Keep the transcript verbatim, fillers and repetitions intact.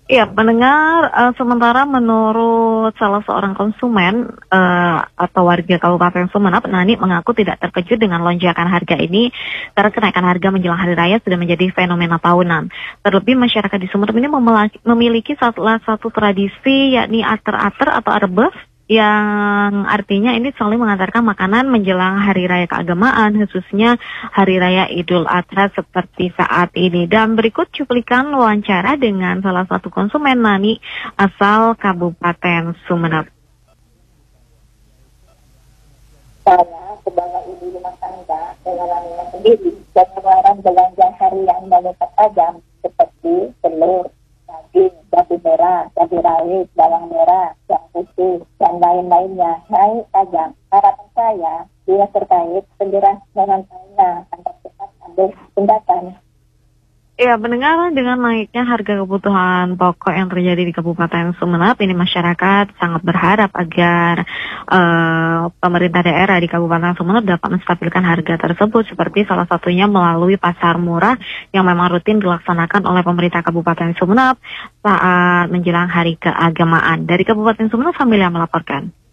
Iya, pendengar, uh, sementara menurut salah seorang konsumen uh, atau warga Kabupaten Sumeneb, Nani mengaku tidak terkejut dengan lonjakan harga ini karena kenaikan harga menjelang hari raya sudah menjadi fenomena tahunan. Terlebih masyarakat di Sumeneb ini memelaki- memiliki salah satu tradisi yakni ater-ater atau arebeh yang artinya ini saling mengantarkan makanan menjelang hari raya keagamaan, khususnya hari raya Idul Adha seperti saat ini. Dan berikut cuplikan wawancara dengan salah satu konsumen Nani asal Kabupaten Sumeneb. Saya sebagai ibu rumah tangga mengalaminya sendiri, pengeluaran belanja harian meningkat tajam seperti telur, daging, cabai merah, cabai rawit, bawang merah, bawang putih, dan lain-lainnya naik tajam. Harapan saya bila terkait segera menghentinya agar cepat ambil tindakan. Ya, mendengar dengan naiknya harga kebutuhan pokok yang terjadi di Kabupaten Sumeneb, ini masyarakat sangat berharap agar uh, pemerintah daerah di Kabupaten Sumeneb dapat menstabilkan harga tersebut, seperti salah satunya melalui pasar murah yang memang rutin dilaksanakan oleh pemerintah Kabupaten Sumeneb saat menjelang hari keagamaan. Dari Kabupaten Sumeneb, Familia melaporkan.